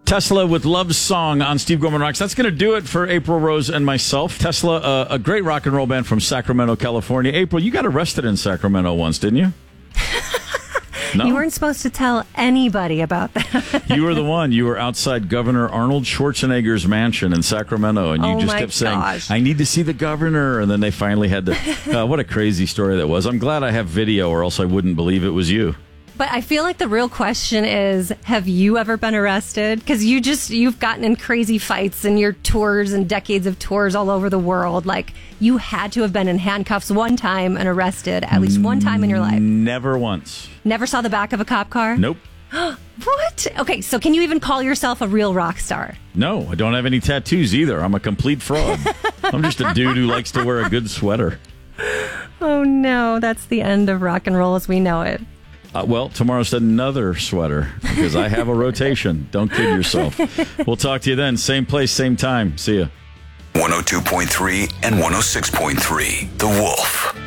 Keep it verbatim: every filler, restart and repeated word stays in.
Tesla with Love Song on Steve Gorman Rocks. That's going to do it for April Rose and myself. Tesla, uh, a great rock and roll band from Sacramento, California. April, you got arrested in Sacramento once, didn't you? No? You weren't supposed to tell anybody about that. You were the one. You were outside Governor Arnold Schwarzenegger's mansion in Sacramento, and you oh just my kept saying, gosh. I need to see the governor. And then they finally had to. Uh, what a crazy story that was. I'm glad I have video, or else I wouldn't believe it was you. But I feel like the real question is, have you ever been arrested? Because you just, you've gotten in crazy fights in your tours and decades of tours all over the world. Like, you had to have been in handcuffs one time and arrested at least one time in your life. Never once. Never saw the back of a cop car? Nope. What? Okay, so can you even call yourself a real rock star? No, I don't have any tattoos either. I'm a complete fraud. I'm just a dude who likes to wear a good sweater. Oh, no, that's the end of rock and roll as we know it. Uh, well, tomorrow's another sweater because I have a rotation. Don't kid yourself. We'll talk to you then. Same place, same time. See ya. one oh two point three and one oh six point three The Wolf.